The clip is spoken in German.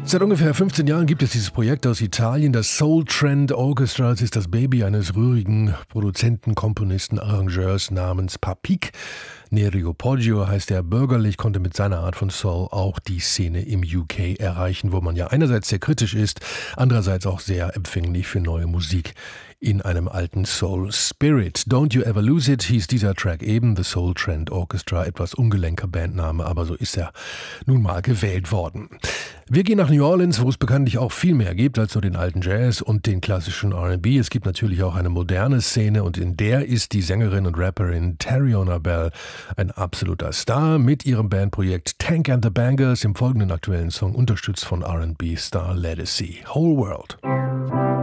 Seit ungefähr 15 Jahren gibt es dieses Projekt aus Italien, das Soul Trend Orchestra. Es ist das Baby eines rührigen Produzenten, Komponisten, Arrangeurs namens Papik. Nerio Poggio heißt er, bürgerlich, konnte mit seiner Art von Soul auch die Szene im UK erreichen, wo man ja einerseits sehr kritisch ist, andererseits auch sehr empfänglich für neue Musik in einem alten Soul Spirit. Don't You Ever Lose It hieß dieser Track eben, The Soul Trend Orchestra, etwas ungelenker Bandname, aber so ist er nun mal gewählt worden. Wir gehen nach New Orleans, wo es bekanntlich auch viel mehr gibt als nur den alten Jazz und den klassischen R&B. Es gibt natürlich auch eine moderne Szene und in der ist die Sängerin und Rapperin Tariona Bell ein absoluter Star mit ihrem Bandprojekt Tank and the Bangers, im folgenden aktuellen Song unterstützt von R&B-Star Ledisi. Whole World.